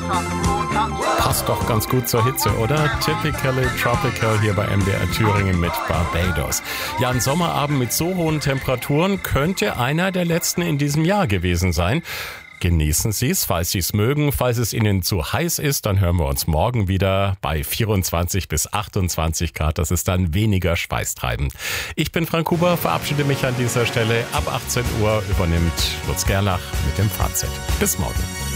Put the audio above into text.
Passt doch ganz gut zur Hitze, oder? Typically Tropical hier bei MDR Thüringen mit Barbados. Ja, ein Sommerabend mit so hohen Temperaturen könnte einer der letzten in diesem Jahr gewesen sein. Genießen Sie es, falls Sie es mögen. Falls es Ihnen zu heiß ist, dann hören wir uns morgen wieder bei 24 bis 28 Grad. Das ist dann weniger schweißtreibend. Ich bin Frank Huber, verabschiede mich an dieser Stelle. Ab 18 Uhr übernimmt Lutz Gerlach mit dem Fazit. Bis morgen.